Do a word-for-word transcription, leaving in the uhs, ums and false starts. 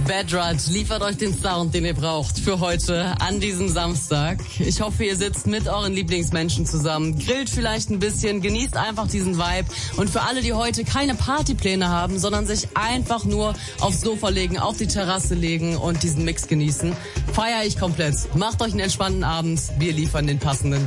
Bad Raj liefert euch den Sound, den ihr braucht für heute an diesem Samstag. Ich hoffe, ihr sitzt mit euren Lieblingsmenschen zusammen, grillt vielleicht ein bisschen, genießt einfach diesen Vibe. Und für alle, die heute keine Partypläne haben, sondern sich einfach nur aufs Sofa legen, auf die Terrasse legen und diesen Mix genießen, feiere ich komplett. Macht euch einen entspannten Abend, wir liefern den passenden